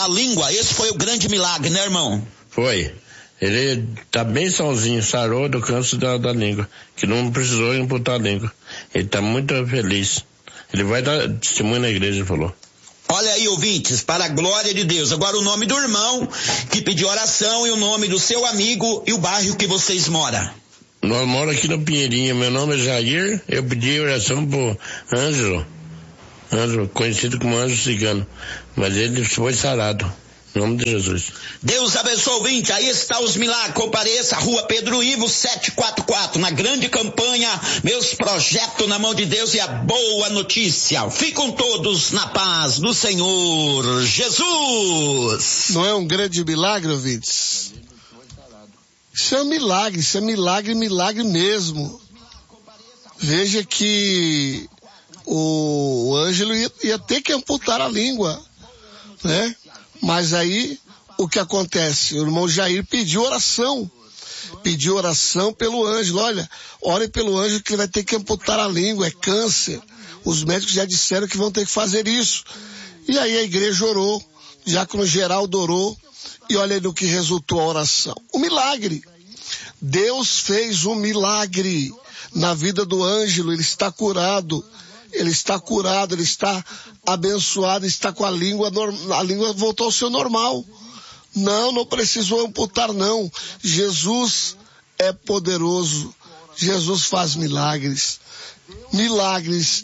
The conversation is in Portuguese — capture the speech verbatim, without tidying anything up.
a língua. Esse foi o grande milagre, né, irmão? Foi. Ele tá bem sozinho, sarou do câncer da, da língua, que não precisou amputar a língua. Ele tá muito feliz. Ele vai dar testemunho na igreja, ele falou. Olha aí, ouvintes, para a glória de Deus. Agora o nome do irmão que pediu oração e o nome do seu amigo e o bairro que vocês moram. Nós moramos aqui no Pinheirinho. Meu nome é Jair. Eu pedi oração pro Ângelo. Ângelo, conhecido como Ângelo Cigano. Mas ele foi sarado. Em nome de Jesus. Deus abençoe, ouvinte. Aí está os milagres. Compareça, Rua Pedro Ivo, setecentos e quarenta e quatro. Na grande campanha, meus projetos na mão de Deus e a boa notícia. Ficam todos na paz do Senhor Jesus. Não é um grande milagre, ouvintes? Isso é um milagre, isso é milagre, milagre mesmo. Veja que o Ângelo ia, ia ter que amputar a língua, né? Mas aí, o que acontece? O irmão Jair pediu oração. Pediu oração pelo Ângelo. Olha, ore pelo Ângelo que ele vai ter que amputar a língua, é câncer. Os médicos já disseram que vão ter que fazer isso. E aí a igreja orou, Diácono Geraldo orou, e olha no que resultou a oração. Um milagre. Deus fez um milagre na vida do Ângelo, ele está curado. Ele está curado, ele está abençoado, está com a língua, a língua voltou ao seu normal. Não, não precisou amputar não. Jesus é poderoso. Jesus faz milagres. Milagres